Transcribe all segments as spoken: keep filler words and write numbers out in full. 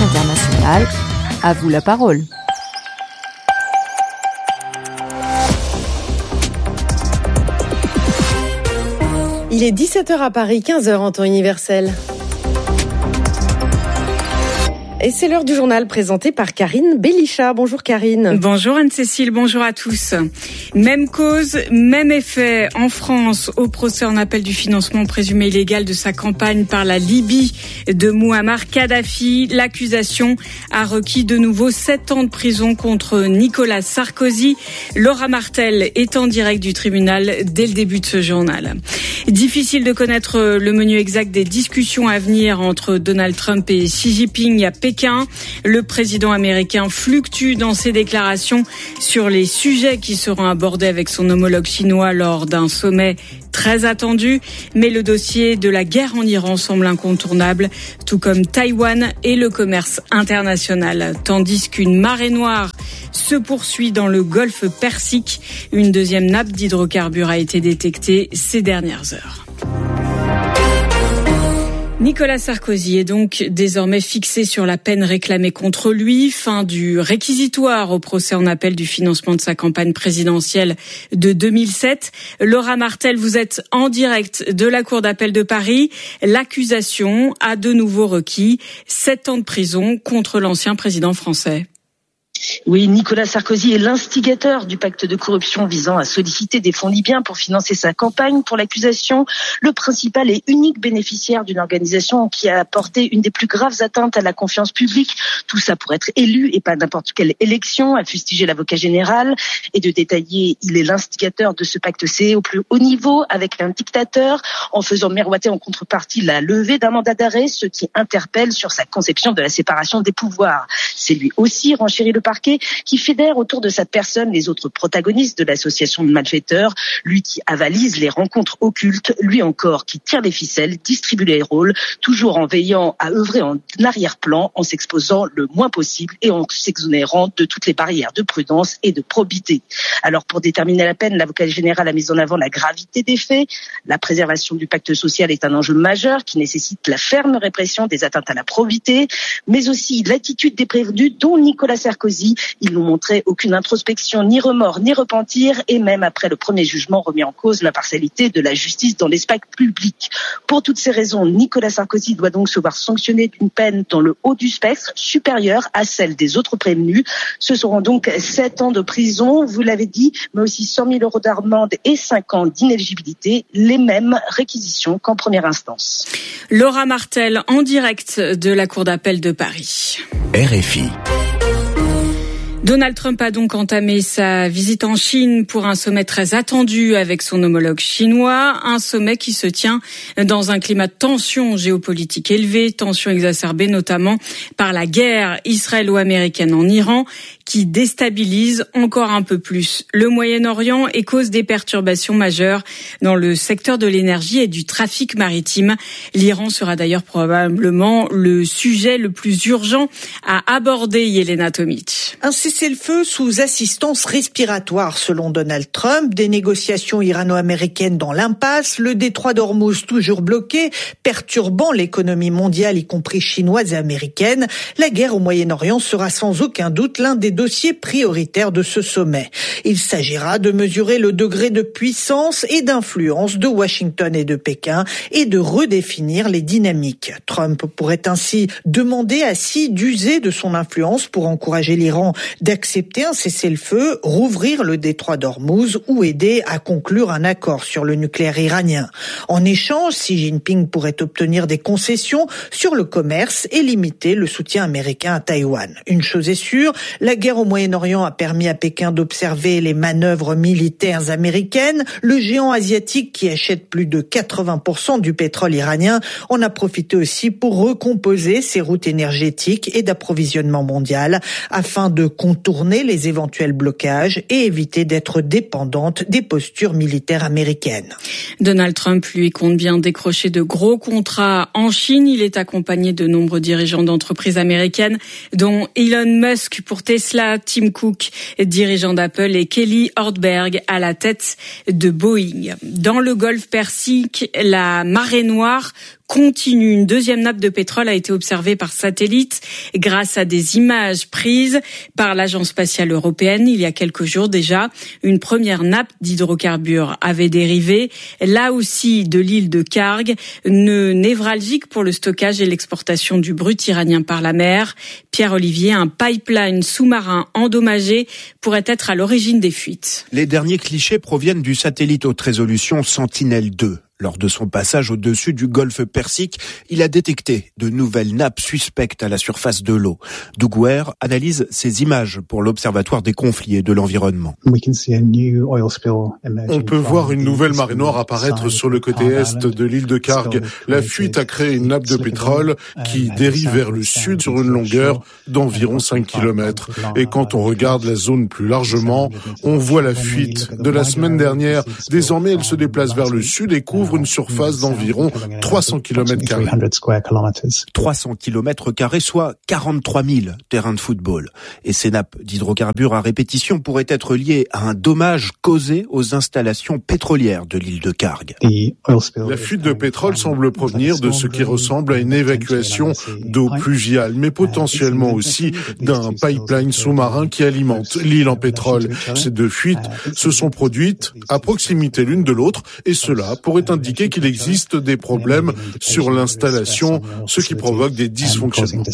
internationale. À vous la parole. Il est dix-sept heures à Paris, quinze heures en temps universel. Et c'est l'heure du journal présenté par Karine Bélichat. Bonjour Karine. Bonjour Anne-Cécile, bonjour à tous. Même cause, même effet. En France, au procès en appel du financement présumé illégal de sa campagne par la Libye de Mouammar Kadhafi, l'accusation a requis de nouveau sept ans de prison contre Nicolas Sarkozy. Laura Martel est en direct du tribunal dès le début de ce journal. Difficile de connaître le menu exact des discussions à venir entre Donald Trump et Xi Jinping à Pékin. Le président américain fluctue dans ses déclarations sur les sujets qui seront abordés avec son homologue chinois lors d'un sommet très attendu. Mais le dossier de la guerre en Iran semble incontournable, tout comme Taïwan et le commerce international. Tandis qu'une marée noire se poursuit dans le golfe Persique. Une deuxième nappe d'hydrocarbures a été détectée ces dernières heures. Nicolas Sarkozy est donc désormais fixé sur la peine réclamée contre lui. Fin du réquisitoire au procès en appel du financement de sa campagne présidentielle de deux mille sept. Laura Martel, vous êtes en direct de la Cour d'appel de Paris. L'accusation a de nouveau requis sept ans de prison contre l'ancien président français. Oui, Nicolas Sarkozy est l'instigateur du pacte de corruption visant à solliciter des fonds libyens pour financer sa campagne. Pour l'accusation, le principal et unique bénéficiaire d'une organisation qui a porté une des plus graves atteintes à la confiance publique. Tout ça pour être élu et pas n'importe quelle élection, a fustigé l'avocat général. Et de détailler, il est l'instigateur de ce pacte C au plus haut niveau avec un dictateur, en faisant miroiter en contrepartie la levée d'un mandat d'arrêt, ce qui interpelle sur sa conception de la séparation des pouvoirs. C'est lui aussi, renchérit le parquet, qui fédère autour de sa personne les autres protagonistes de l'association de malfaiteurs, lui qui avalise les rencontres occultes, lui encore qui tire les ficelles, distribue les rôles, toujours en veillant à œuvrer en arrière-plan, en s'exposant le moins possible et en s'exonérant de toutes les barrières de prudence et de probité. Alors pour déterminer la peine, l'avocat général a mis en avant la gravité des faits. La préservation du pacte social est un enjeu majeur qui nécessite la ferme répression des atteintes à la probité, mais aussi l'attitude des prévenus dont Nicolas Sarkozy. Ils n'ont montré aucune introspection, ni remords, ni repentir, et même après le premier jugement remis en cause l'impartialité de la justice dans l'espace public. Pour toutes ces raisons, Nicolas Sarkozy doit donc se voir sanctionné d'une peine dans le haut du spectre, supérieure à celle des autres prévenus. Ce seront donc sept ans de prison, vous l'avez dit, mais aussi cent mille euros d'amende et cinq ans d'inéligibilité, les mêmes réquisitions qu'en première instance. Laura Martel, en direct de la Cour d'appel de Paris. R F I. Donald Trump a donc entamé sa visite en Chine pour un sommet très attendu avec son homologue chinois, un sommet qui se tient dans un climat de tension géopolitique élevée, tension exacerbée notamment par la guerre israélo-américaine en Iran, qui déstabilise encore un peu plus le Moyen-Orient et cause des perturbations majeures dans le secteur de l'énergie et du trafic maritime. L'Iran sera d'ailleurs probablement le sujet le plus urgent à aborder, Yelena Tomic. Un cessez-le-feu sous assistance respiratoire selon Donald Trump, des négociations irano-américaines dans l'impasse, le détroit d'Ormuz toujours bloqué, perturbant l'économie mondiale y compris chinoise et américaine. La guerre au Moyen-Orient sera sans aucun doute l'un des dossiers prioritaires de ce sommet. Il s'agira de mesurer le degré de puissance et d'influence de Washington et de Pékin et de redéfinir les dynamiques. Trump pourrait ainsi demander à Xi d'user de son influence pour encourager l'Iran d'accepter un cessez-le-feu, rouvrir le détroit d'Ormuz ou aider à conclure un accord sur le nucléaire iranien. En échange, Xi Jinping pourrait obtenir des concessions sur le commerce et limiter le soutien américain à Taïwan. Une chose est sûre, la guerre au Moyen-Orient a permis à Pékin d'observer les manœuvres militaires américaines. Le géant asiatique qui achète plus de quatre-vingts pour cent du pétrole iranien en a profité aussi pour recomposer ses routes énergétiques et d'approvisionnement mondial afin de contourner les éventuels blocages et éviter d'être dépendante des postures militaires américaines. Donald Trump, lui, compte bien décrocher de gros contrats en Chine. Il est accompagné de nombreux dirigeants d'entreprises américaines, dont Elon Musk pour Tesla, Tim Cook, dirigeant d'Apple, et Kelly Ortberg à la tête de Boeing. Dans le golfe Persique, la marée noire continue. Une deuxième nappe de pétrole a été observée par satellite grâce à des images prises par l'Agence spatiale européenne il y a quelques jours déjà. Une première nappe d'hydrocarbures avait dérivé, là aussi de l'île de Karg, nœud névralgique pour le stockage et l'exportation du brut iranien par la mer. Pierre Olivier, un pipeline sous-marin endommagé pourrait être à l'origine des fuites. Les derniers clichés proviennent du satellite haute résolution Sentinelle deux. Lors de son passage au-dessus du golfe Persique, il a détecté de nouvelles nappes suspectes à la surface de l'eau. Doug Ware analyse ces images pour l'Observatoire des conflits et de l'environnement. On peut voir une nouvelle marée noire apparaître sur le côté est de l'île de Karg. La fuite a créé une nappe de pétrole qui dérive vers le sud sur une longueur d'environ cinq kilomètres. Et quand on regarde la zone plus largement, on voit la fuite de la semaine dernière. Désormais, elle se déplace vers le sud et couvre une surface d'environ trois cents kilomètres carrés. trois cents kilomètres carrés, soit quarante-trois mille terrains de football. Et ces nappes d'hydrocarbures à répétition pourraient être liées à un dommage causé aux installations pétrolières de l'île de Karg. La fuite de pétrole semble provenir de ce qui ressemble à une évacuation d'eau pluviale, mais potentiellement aussi d'un pipeline sous-marin qui alimente l'île en pétrole. Ces deux fuites se sont produites à proximité l'une de l'autre, et cela pourrait indiquer qu'il existe des problèmes sur l'installation, ce qui provoque des dysfonctionnements.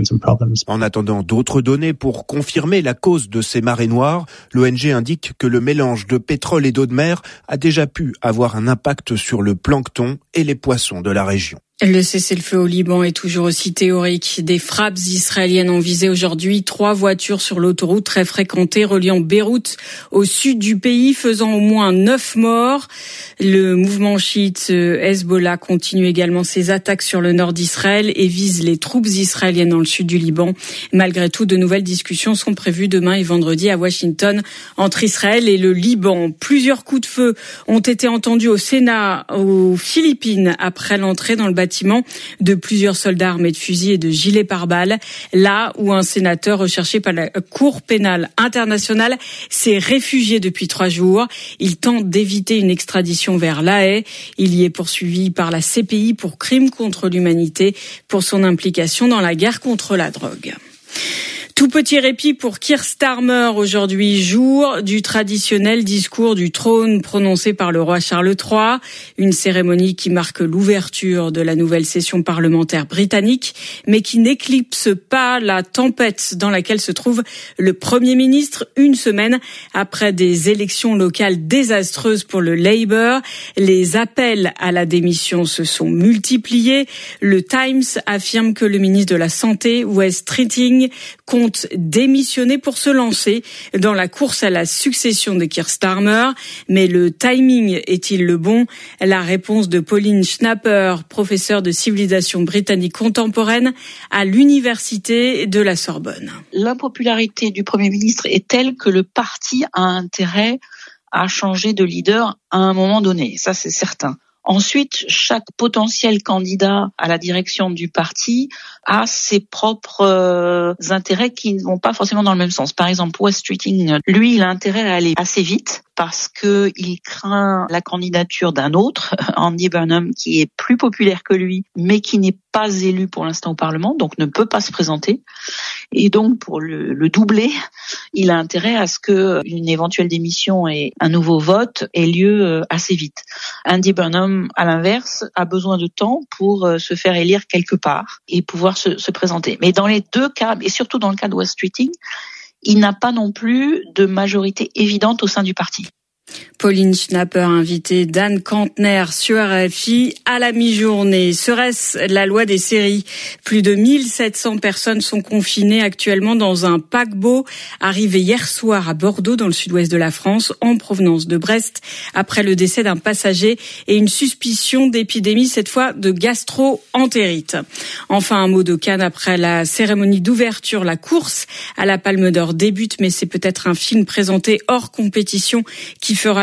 En attendant d'autres données pour confirmer la cause de ces marées noires, l'O N G indique que le mélange de pétrole et d'eau de mer a déjà pu avoir un impact sur le plancton et les poissons de la région. Le cessez-le-feu au Liban est toujours aussi théorique. Des frappes israéliennes ont visé aujourd'hui trois voitures sur l'autoroute très fréquentée reliant Beyrouth au sud du pays, faisant au moins neuf morts. Le mouvement chiite Hezbollah continue également ses attaques sur le nord d'Israël et vise les troupes israéliennes dans le sud du Liban. Malgré tout, de nouvelles discussions sont prévues demain et vendredi à Washington entre Israël et le Liban. Plusieurs coups de feu ont été entendus au Sénat, aux Philippines, après l'entrée dans le bâtiment de plusieurs soldats armés de fusils et de gilets pare-balles, là où un sénateur recherché par la Cour pénale internationale s'est réfugié depuis trois jours. Il tente d'éviter une extradition vers La Haye. Il y est poursuivi par la C P I pour crimes contre l'humanité pour son implication dans la guerre contre la drogue. Tout petit répit pour Keir Starmer aujourd'hui, jour du traditionnel discours du trône prononcé par le roi Charles trois, une cérémonie qui marque l'ouverture de la nouvelle session parlementaire britannique, mais qui n'éclipse pas la tempête dans laquelle se trouve le Premier ministre une semaine après des élections locales désastreuses pour le Labour. Les appels à la démission se sont multipliés. Le Times affirme que le ministre de la Santé, Wes Streeting, compte démissionner pour se lancer dans la course à la succession de Keir Starmer. Mais le timing est-il le bon? La réponse de Pauline Schnapper, professeure de civilisation britannique contemporaine à l'université de la Sorbonne. L'impopularité du Premier ministre est telle que le parti a intérêt à changer de leader à un moment donné. Ça, c'est certain. Ensuite, chaque potentiel candidat à la direction du parti a ses propres euh, intérêts qui ne vont pas forcément dans le même sens. Par exemple, Wes Streeting, lui, il a intérêt à aller assez vite parce que il craint la candidature d'un autre, Andy Burnham, qui est plus populaire que lui, mais qui n'est pas élu pour l'instant au Parlement, donc ne peut pas se présenter. Et donc, pour le, le doubler, il a intérêt à ce que une éventuelle démission et un nouveau vote aient lieu assez vite. Andy Burnham, à l'inverse, a besoin de temps pour se faire élire quelque part et pouvoir se, se présenter. Mais dans les deux cas, et surtout dans le cas de Wes Streeting, il n'a pas non plus de majorité évidente au sein du parti. Pauline Schnapper, invitée d'Anne Kantner sur R F I à la mi-journée. Serait-ce la loi des séries? Plus de mille sept cents personnes sont confinées actuellement dans un paquebot arrivé hier soir à Bordeaux, dans le sud-ouest de la France, en provenance de Brest, après le décès d'un passager et une suspicion d'épidémie, cette fois de gastro-entérite. Enfin, un mot de Cannes après la cérémonie d'ouverture. La course à la Palme d'Or débute, mais c'est peut-être un film présenté hors compétition qui fera le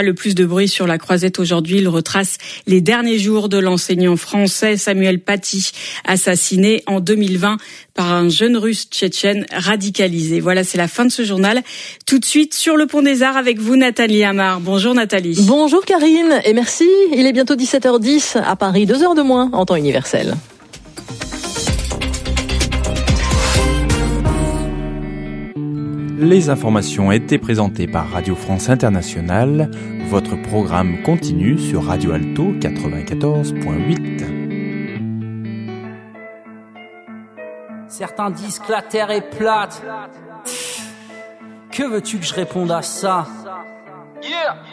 le plus de bruit sur la croisette aujourd'hui. Il retrace les derniers jours de l'enseignant français Samuel Paty, assassiné en deux mille vingt par un jeune russe tchétchène radicalisé. Voilà, c'est la fin de ce journal. Tout de suite sur le Pont des Arts avec vous, Nathalie Amar. Bonjour Nathalie. Bonjour Karine et merci. Il est bientôt dix-sept heures dix à Paris, deux heures de moins en temps universel. Les informations étaient présentées par Radio France Internationale. Votre programme continue sur Radio Alto quatre-vingt-quatorze virgule huit. Certains disent que la terre est plate. Que veux-tu que je réponde à ça?